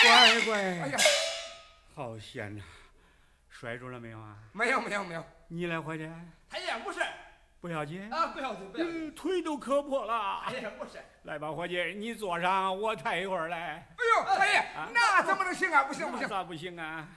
乖乖， 哎呀， 好险呐！摔住了没有啊？ 没有没有没有， 你来伙计， 他也不是不要紧啊，不要紧不要紧， 腿都磕破了。 他也不是。 来吧，伙计，你坐上，我抬一会儿来。 哎呦，哎呀，那怎么能行啊？不行不行。 咋不行啊？